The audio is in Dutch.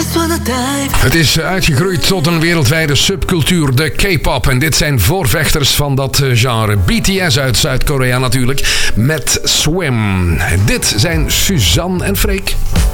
Het is uitgegroeid tot een wereldwijde subcultuur, de K-pop. En dit zijn voorvechters van dat genre. BTS uit Zuid-Korea natuurlijk, met Swim. Dit zijn Suzanne en Freek.